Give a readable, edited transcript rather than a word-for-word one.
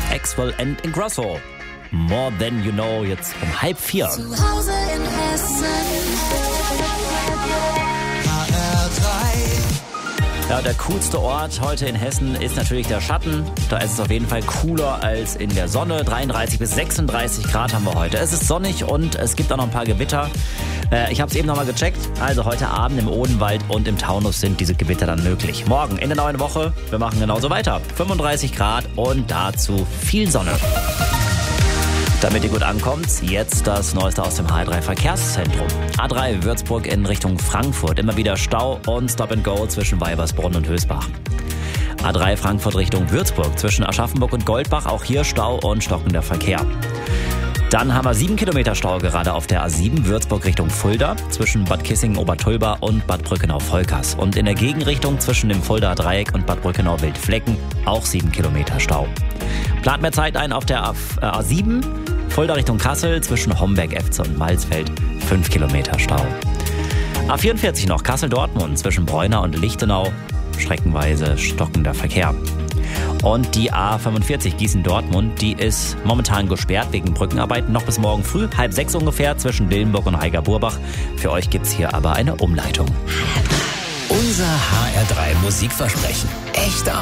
Axwell and Ingrosso. More Than You Know, jetzt um 3:30. Zu Hause in Hessen. Ja, der coolste Ort heute in Hessen ist natürlich der Schatten. Da ist es auf jeden Fall cooler als in der Sonne. 33 bis 36 Grad haben wir heute. Es ist sonnig und es gibt auch noch ein paar Gewitter. Ich habe es eben nochmal gecheckt. Also heute Abend im Odenwald und im Taunus sind diese Gewitter dann möglich. Morgen in der neuen Woche, wir machen genauso weiter. 35 Grad und dazu viel Sonne. Damit ihr gut ankommt, jetzt das Neueste aus dem HR3 Verkehrszentrum. A3 Würzburg in Richtung Frankfurt. Immer wieder Stau und Stop and Go zwischen Weibersbrunn und Hösbach. A3 Frankfurt Richtung Würzburg zwischen Aschaffenburg und Goldbach. Auch hier Stau und stockender Verkehr. Dann haben wir 7 Kilometer Stau gerade auf der A7 Würzburg Richtung Fulda zwischen Bad Kissingen-Obertulba und Bad Brückenau-Volkers. Und in der Gegenrichtung zwischen dem Fuldaer Dreieck und Bad Brückenau-Wildflecken auch 7 Kilometer Stau. Plant mehr Zeit ein auf der A7 Fulda Richtung Kassel zwischen Homberg, Efze und Malsfeld 5 Kilometer Stau. A44 noch Kassel-Dortmund zwischen Breunau und Lichtenau streckenweise stockender Verkehr. Und die A45 Gießen-Dortmund, die ist momentan gesperrt wegen Brückenarbeiten noch bis morgen früh, 5:30 ungefähr zwischen Dillenburg und Heiger-Burbach. Für euch gibt's hier aber eine Umleitung. Unser HR3 Musikversprechen. Echter